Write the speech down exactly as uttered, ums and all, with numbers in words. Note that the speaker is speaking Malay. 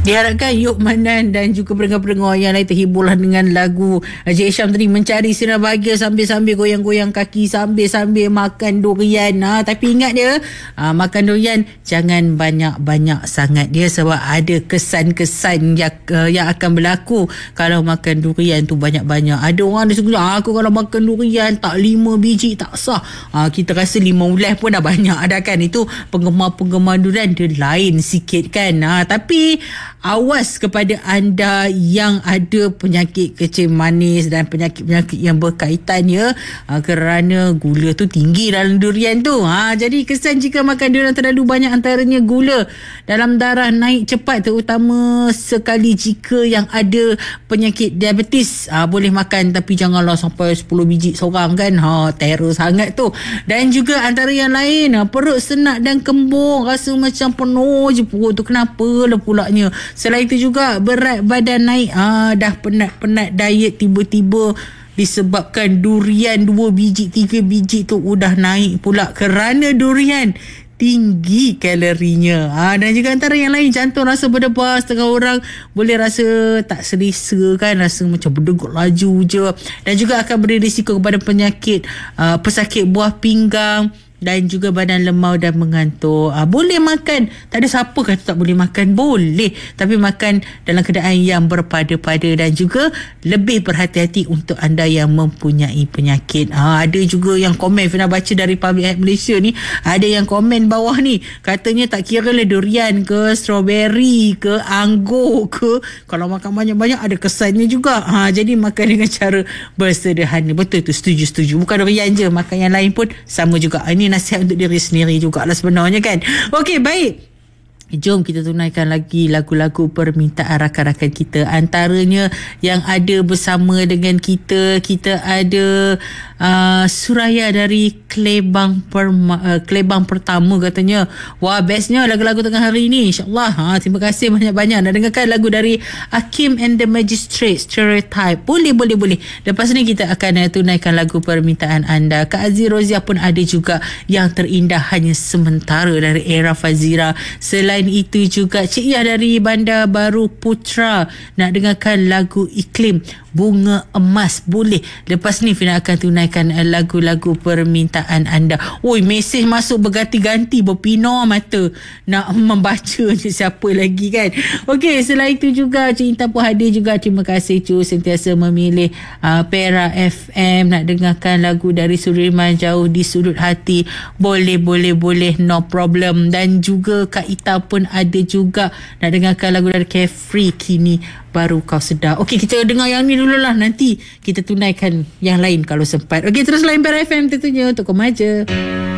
Diharapkan Yuk Manan dan juga pendengar-pendengar yang lain terhiburlah dengan lagu Encik Hisham tadi, mencari sinar bahagia sambil-sambil goyang-goyang kaki, sambil-sambil makan durian. Ha, tapi ingat dia, ha, makan durian jangan banyak-banyak sangat dia, sebab ada kesan-kesan yang, uh, yang akan berlaku kalau makan durian tu banyak-banyak. Ada orang dia suka, aku kalau makan durian tak lima biji tak sah. Ha, kita rasa lima ulas pun dah banyak dah kan. Itu penggemar-penggemar durian dia lain sikit kan. Ha, tapi awas kepada anda yang ada penyakit kencing manis dan penyakit-penyakit yang berkaitan ya, ha, kerana gula tu tinggi dalam durian tu. Ha, jadi kesan jika makan durian terlalu banyak, antaranya gula dalam darah naik cepat, terutama sekali jika yang ada penyakit diabetes. Ha, boleh makan tapi janganlah sampai sepuluh biji seorang kan. Ha, terror sangat tu. Dan juga antara yang lain, ha, perut senak dan kembung, rasa macam penuh je perut tu, kenapa lah pulaknya. Selain itu juga berat badan naik, ah, dah penat-penat diet, tiba-tiba disebabkan durian dua biji, tiga biji tu udah naik pula kerana durian tinggi kalorinya. Ha, dan juga antara yang lain, jantung rasa berdebar, setengah orang boleh rasa tak selesa kan, rasa macam berdegup laju je, dan juga akan beri risiko kepada penyakit uh, pesakit buah pinggang dan juga badan lemau dan mengantuk. Ha, boleh makan, tak ada siapa kata tak boleh makan, boleh, tapi makan dalam keadaan yang berpada-pada dan juga lebih berhati-hati untuk anda yang mempunyai penyakit. Ha, ada juga yang komen, pernah baca dari Public Health Malaysia ni, ada yang komen bawah ni, katanya tak kira lah durian ke, strawberry ke, anggur ke, kalau makan banyak-banyak ada kesannya juga. Ha, jadi makan dengan cara bersederhana. Betul tu, setuju-setuju. Bukan durian je, makan yang lain pun sama juga. Ini nasihat untuk diri sendiri jugalah sebenarnya kan. Okey, baik. Jom kita tunaikan lagi lagu-lagu permintaan rakan-rakan kita. Antaranya yang ada bersama dengan kita, kita ada uh, Suraya dari Klebang Perma, uh, Klebang Pertama katanya. Wah, bestnya lagu-lagu tengah hari ni, insyaAllah. Ha, terima kasih banyak-banyak. Nak dengarkan lagu dari Hakim and the Magistrate, Stereotype. Boleh, boleh, boleh. Lepas ni kita akan uh, tunaikan lagu permintaan anda. Kak Aziz Rozia pun ada juga yang terindah hanya sementara dari era Fazira. Selain itu juga Cik Yah dari Bandar Baru Putra nak dengarkan lagu Iklim, Bunga Emas. Boleh. Lepas ni Fina akan tunaikan lagu-lagu permintaan anda. Oi, mesej masuk berganti-ganti, berpinar mata nak membaca je siapa lagi kan. Okey, selain itu juga Cik Intan pun hadir juga. Terima kasih Cik sentiasa memilih uh, Pera F M, nak dengarkan lagu dari Sudirman Jauh di Sudut Hati. Boleh, boleh, boleh, no problem. Dan juga Kak Ita pun ada juga nak dengarkan lagu dari Carefree, Kini Baru Kau Sedar. Okey, kita dengar yang ni dululah, nanti kita tunaikan yang lain kalau sempat. Okey, terus lain Pera F M tentunya untuk Komaja.